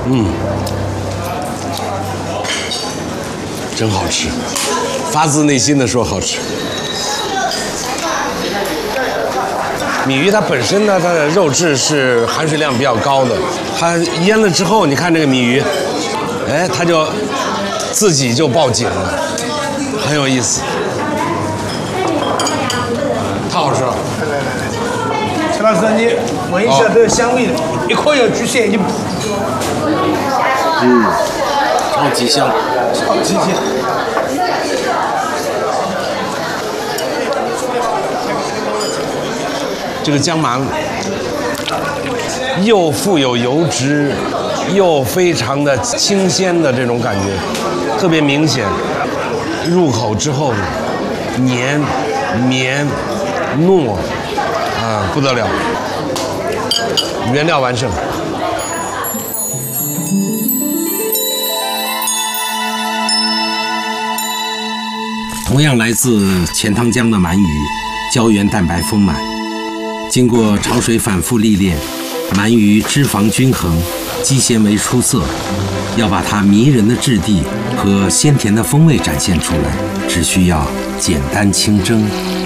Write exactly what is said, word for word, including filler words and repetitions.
嗯，真好吃，发自内心的说好吃。米鱼它本身呢，它的肉质是含水量比较高的，它腌了之后，你看这个米鱼，哎，它就自己就报警了，很有意思，太好吃了。 陈老师，你闻一下这个香味的，一口咬巨蟹，你嗯，超级香， 超级香。 这个姜麻又富有油脂，又非常的清鲜的这种感觉，特别明显。入口之后，黏、绵、糯，啊，不得了，原料完胜。同样来自钱塘江的鳗鱼，胶原蛋白丰满。经过潮水反复历练，鳗鱼脂肪均衡，肌纤维出色。要把它迷人的质地和鲜甜的风味展现出来，只需要简单清蒸。